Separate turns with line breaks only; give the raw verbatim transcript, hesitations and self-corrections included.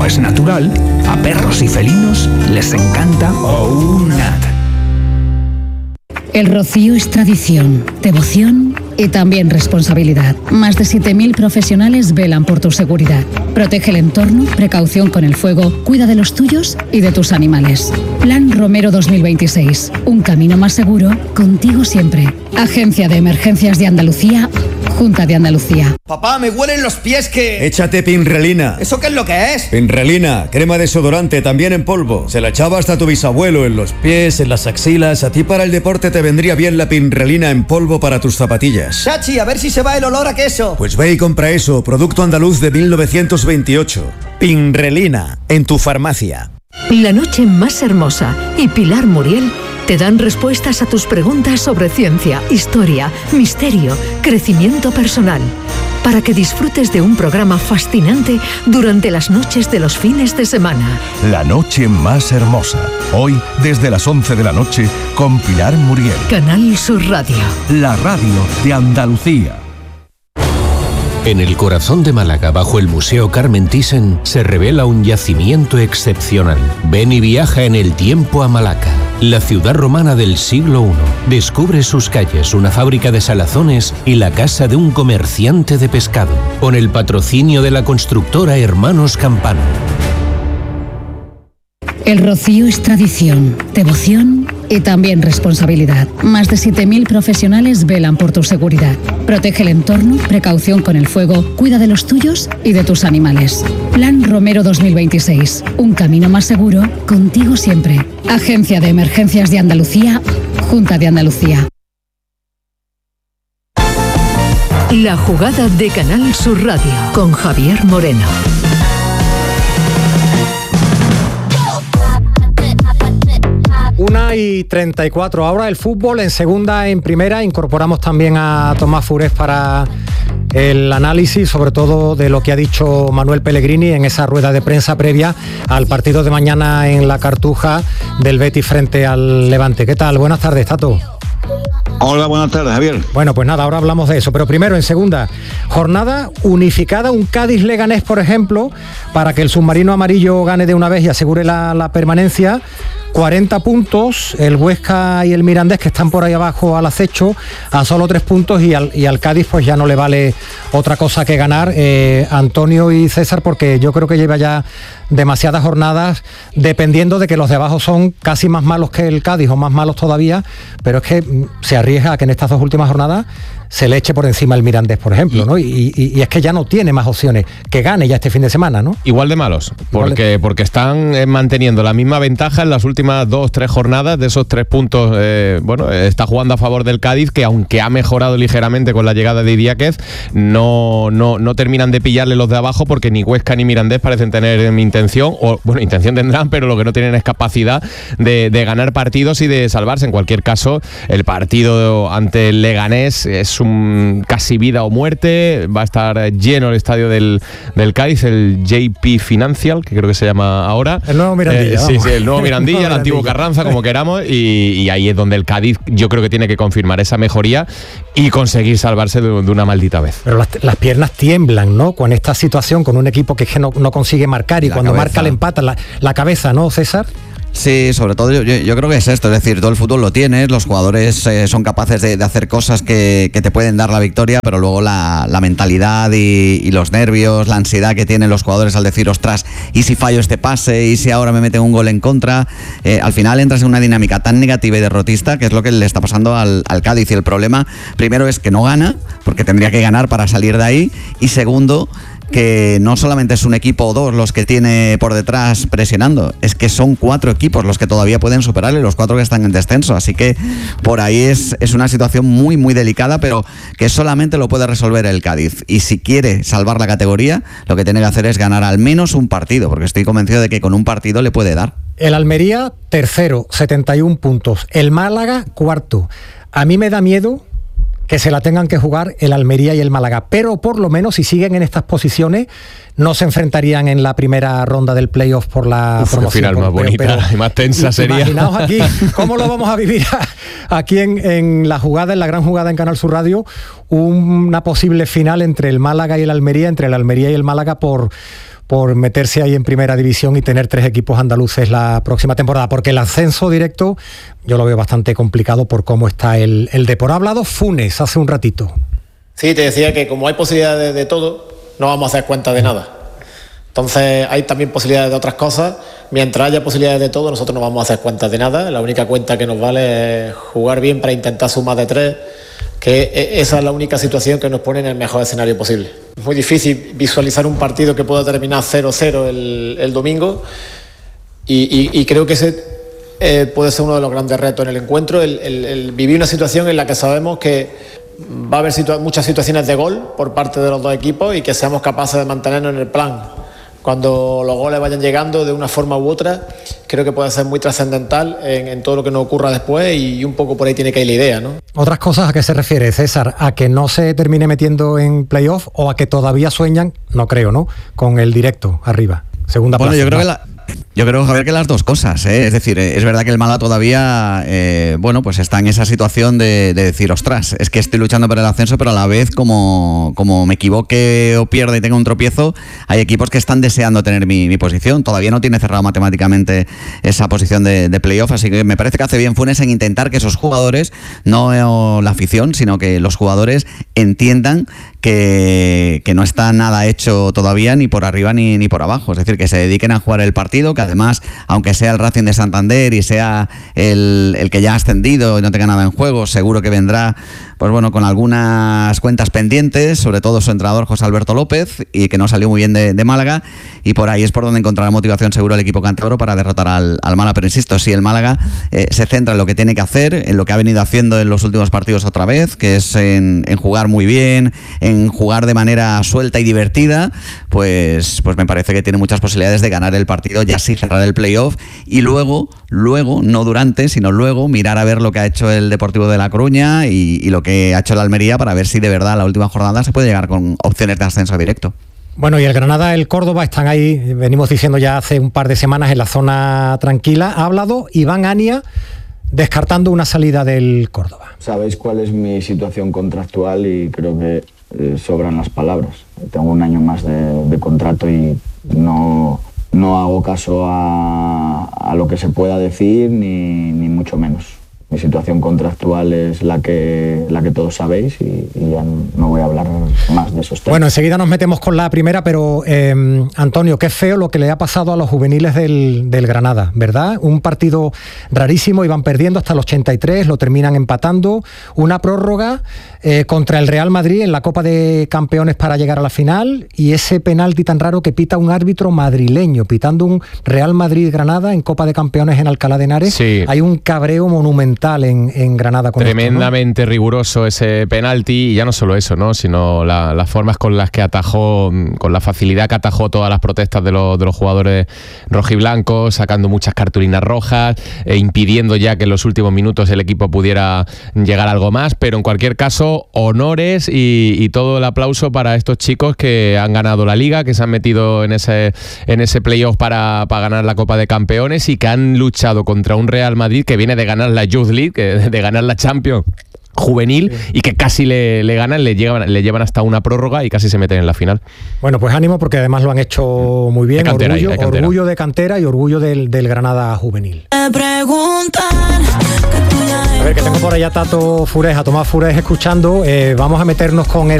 como es natural, a perros y felinos les encanta OUNAT.
El rocío es tradición, devoción y también responsabilidad. Más de siete mil profesionales velan por tu seguridad. Protege el entorno, precaución con el fuego, cuida de los tuyos y de tus animales. Plan Romero dos mil veintiséis. Un camino más seguro, contigo siempre. Agencia de Emergencias de Andalucía, Junta de Andalucía.
Papá, me huelen los pies que...
Échate Pinrelina.
¿Eso qué es lo que es?
Pinrelina, crema desodorante, también en polvo. Se la echaba hasta tu bisabuelo en los pies, en las axilas. A ti para el deporte te vendría bien la Pinrelina en polvo para tus zapatillas.
Chachi, a ver si se va el olor a queso.
Pues ve y compra eso, producto andaluz de mil novecientos veintiocho. Pinrelina, en tu farmacia.
La noche más hermosa y Pilar Muriel te dan respuestas a tus preguntas sobre ciencia, historia, misterio, crecimiento personal, para que disfrutes de un programa fascinante durante las noches de los fines de semana.
La noche más hermosa, hoy desde las once de la noche con Pilar Muriel.
Canal Sur Radio.
La radio de Andalucía.
En el corazón de Málaga, bajo el Museo Carmen Thyssen, se revela un yacimiento excepcional. Ven y viaja en el tiempo a Malaca, la ciudad romana del siglo primero. Descubre sus calles, una fábrica de salazones y la casa de un comerciante de pescado, con el patrocinio de la constructora Hermanos Campano.
El rocío es tradición, devoción y también responsabilidad. Más de siete mil profesionales velan por tu seguridad. Protege el entorno, precaución con el fuego, cuida de los tuyos y de tus animales. Plan Romero dos mil veintiséis. Un camino más seguro, contigo siempre. Agencia de Emergencias de Andalucía, Junta de Andalucía.
La jugada de Canal Sur Radio con Javier Moreno.
Una y treinta y cuatro. Ahora el fútbol en segunda, en primera. Incorporamos también a Tomás Furés para el análisis, sobre todo de lo que ha dicho Manuel Pellegrini en esa rueda de prensa previa al partido de mañana en la Cartuja del Betis frente al Levante. ¿Qué tal? Buenas tardes, Tato.
Hola, buenas tardes, Javier.
Bueno, pues nada, ahora hablamos de eso. Pero primero, en segunda, jornada unificada, un Cádiz-Leganés, por ejemplo, para que el submarino amarillo gane de una vez y asegure la, la permanencia. cuarenta puntos, el Huesca y el Mirandés, que están por ahí abajo al acecho, a solo tres puntos, y al, y al Cádiz pues ya no le vale otra cosa que ganar. eh, Antonio y César, porque yo creo que lleva ya demasiadas jornadas dependiendo de que los de abajo son casi más malos que el Cádiz o más malos todavía, pero es que se arriesga a que en estas dos últimas jornadas se le eche por encima el Mirandés, por ejemplo, ¿no? Y, y, y es que ya no tiene más opciones, que gane ya este fin de semana, ¿no?
Igual de malos, porque, de... porque están manteniendo la misma ventaja en las últimas dos, tres jornadas. De esos tres puntos, eh, bueno, está jugando a favor del Cádiz, que aunque ha mejorado ligeramente con la llegada de Idiáquez, no, no, no terminan de pillarle los de abajo, porque ni Huesca ni Mirandés parecen tener mi intención, o bueno, intención tendrán, pero lo que no tienen es capacidad de, de ganar partidos y de salvarse. En cualquier caso, el partido ante el Leganés es un casi vida o muerte. Va a estar lleno el estadio del, del Cádiz, el J P Financial, que creo que se llama ahora.
El nuevo Mirandilla.
Eh, sí, sí, el nuevo Mirandilla, el, el antiguo Carranza, como queramos, y, y ahí es donde el Cádiz yo creo que tiene que confirmar esa mejoría y conseguir salvarse de, de una maldita vez.
Pero las, las piernas tiemblan, ¿no? Con esta situación, con un equipo que, es que no, no consigue marcar, y la cuando cabeza. marca le empata la, la cabeza, ¿no, César?
Sí, sobre todo yo, yo creo que es esto, es decir, todo el fútbol lo tienes, los jugadores eh, son capaces de, de hacer cosas que, que te pueden dar la victoria, pero luego la, la mentalidad y, y los nervios, la ansiedad que tienen los jugadores al decir, ostras, ¿y si fallo este pase? ¿Y si ahora me meten un gol en contra? Eh, al final entras en una dinámica tan negativa y derrotista, que es lo que le está pasando al, al Cádiz, y el problema, primero, es que no gana, porque tendría que ganar para salir de ahí, y segundo, que no solamente es un equipo o dos los que tiene por detrás presionando, es que son cuatro equipos los que todavía pueden superarle, los cuatro que están en descenso, así que por ahí es, es una situación muy muy delicada, pero que solamente lo puede resolver el Cádiz, y si quiere salvar la categoría, lo que tiene que hacer es ganar al menos un partido, porque estoy convencido de que con un partido le puede dar.
El Almería, tercero, setenta y un puntos, el Málaga, cuarto. A mí me da miedo que se la tengan que jugar el Almería y el Málaga, pero por lo menos si siguen en estas posiciones no se enfrentarían en la primera ronda del playoff por la
Uf,
promoción.
Qué final más bonita pero, y más tensa sería.
Imaginaos aquí cómo lo vamos a vivir aquí en, en la jugada, en la gran jugada en Canal Sur Radio, una posible final entre el Málaga y el Almería, entre el Almería y el Málaga por por meterse ahí en primera división y tener tres equipos andaluces la próxima temporada, porque el ascenso directo yo lo veo bastante complicado por cómo está el, el Depor. Ha hablado Funes hace un ratito.
Sí, te decía que como hay posibilidades de, de todo, no vamos a hacer cuenta de nada. Entonces hay también posibilidades de otras cosas. Mientras haya posibilidades de todo, nosotros no vamos a hacer cuentas de nada. La única cuenta que nos vale es jugar bien para intentar sumar de tres, que esa es la única situación que nos pone en el mejor escenario posible. Es muy difícil visualizar un partido que pueda terminar cero cero el, el domingo y, y, y creo que ese eh, puede ser uno de los grandes retos en el encuentro, el, el, el vivir una situación en la que sabemos que va a haber situa- muchas situaciones de gol por parte de los dos equipos y que seamos capaces de mantenernos en el plan. Cuando los goles vayan llegando de una forma u otra, creo que puede ser muy trascendental en, en todo lo que nos ocurra después y un poco por ahí tiene que ir la idea, ¿no?
¿Otras cosas a qué se refiere, César? ¿A que no se termine metiendo en playoff o a que todavía sueñan, no creo, ¿no?, con el directo arriba? Segunda
Bueno,
plaza.
yo creo que la... Yo creo, Javier, que las dos cosas, ¿eh? Es decir, es verdad que el Málaga todavía, eh, bueno, pues está en esa situación de, de decir, ostras, es que estoy luchando por el ascenso, pero a la vez, como, como me equivoque o pierda y tenga un tropiezo, hay equipos que están deseando tener mi, mi posición. Todavía no tiene cerrado matemáticamente esa posición de, de playoff, así que me parece que hace bien Funes en intentar que esos jugadores, no la afición, sino que los jugadores entiendan que, que no está nada hecho todavía ni por arriba ni, ni por abajo. Es decir, que se dediquen a jugar el partido, que además, aunque sea el Racing de Santander y sea el, el que ya ha ascendido y no tenga nada en juego, seguro que vendrá, pues bueno, con algunas cuentas pendientes, sobre todo su entrenador José Alberto López, y que no salió muy bien de, de Málaga, y por ahí es por donde encontrará motivación seguro el equipo cántabro para derrotar al, al Málaga. Pero insisto, si el Málaga eh, se centra en lo que tiene que hacer, en lo que ha venido haciendo en los últimos partidos otra vez, que es en, en jugar muy bien, en jugar de manera suelta y divertida, pues, pues me parece que tiene muchas posibilidades de ganar el partido, ya sí cerrar el playoff, y luego, luego, no durante, sino luego, mirar a ver lo que ha hecho el Deportivo de La Coruña y, y lo que ha hecho el Almería, para ver si de verdad la última jornada se puede llegar con opciones de ascenso directo.
Bueno, y el Granada, el Córdoba están ahí, venimos diciendo ya hace un par de semanas, en la zona tranquila. Ha hablado Iván Ania descartando una salida del Córdoba.
Sabéis cuál es mi situación contractual y creo que eh, sobran las palabras. Tengo un año más de, de contrato y no, no hago caso a, a lo que se pueda decir, ni, ni mucho menos. Mi situación contractual es la que, la que todos sabéis y, y ya no voy a hablar más de esos temas.
Bueno, enseguida nos metemos con la primera, pero eh, Antonio, qué feo lo que le ha pasado a los juveniles del, del Granada, ¿verdad? Un partido rarísimo, iban perdiendo hasta el ochenta y tres, lo terminan empatando, una prórroga eh, contra el Real Madrid en la Copa de Campeones para llegar a la final, y ese penalti tan raro que pita un árbitro madrileño, pitando un Real Madrid-Granada en Copa de Campeones en Alcalá de Henares. Sí. Hay un cabreo monumental En, en Granada con
tremendamente
esto, ¿no?
Riguroso ese penalti, y ya no solo eso, ¿no?, sino la, las formas con las que atajó, con la facilidad que atajó todas las protestas de los, de los jugadores rojiblancos, sacando muchas cartulinas rojas, e impidiendo ya que en los últimos minutos el equipo pudiera llegar a algo más. Pero en cualquier caso, honores y, y todo el aplauso para estos chicos que han ganado la Liga, que se han metido en ese, en ese playoff para, para ganar la Copa de Campeones, y que han luchado contra un Real Madrid que viene de ganar la Youth League, de, de ganar la Champions juvenil, sí, y que casi le, le ganan, le llevan, le llevan hasta una prórroga y casi se meten en la final.
Bueno, pues ánimo, porque además lo han hecho muy bien.
De cantera,
orgullo,
de cantera.
orgullo de cantera y orgullo del, del Granada juvenil. A ver, que tengo por allá Tato Fures, a Tomás Fures escuchando. Eh, vamos a meternos con el